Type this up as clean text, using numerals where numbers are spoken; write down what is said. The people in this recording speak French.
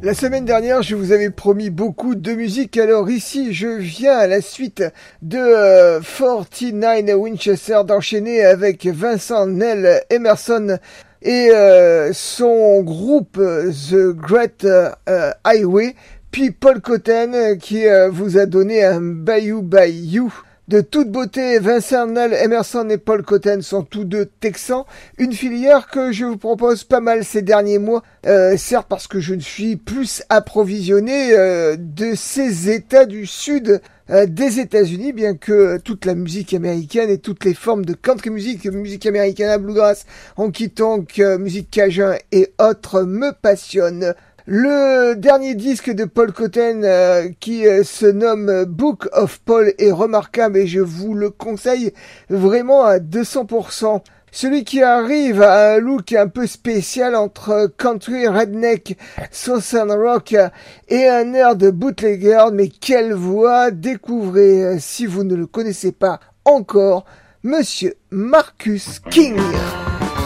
La semaine dernière, je vous avais promis beaucoup de musique, alors ici, je viens à la suite de 49 Winchester d'enchaîner avec Vincent Neil Emerson et son groupe The Great Highway, puis Paul Cotton qui vous a donné un Bayou Bayou. De toute beauté, Vincent Neil Emerson et Paul Cotton sont tous deux texans, une filière que je vous propose pas mal ces derniers mois, certes parce que je ne suis plus approvisionné de ces États du Sud des États-Unis, bien que toute la musique américaine et toutes les formes de country music, musique américaine à bluegrass, honky-tonk, musique cajun et autres me passionnent. Le dernier disque de Paul Cotton qui se nomme Book of Paul est remarquable et je vous le conseille vraiment à 200%. Celui qui arrive a un look un peu spécial entre country, redneck, southern rock et un air de bootlegger, mais quelle voix! Découvrez, si vous ne le connaissez pas encore, Monsieur Marcus King.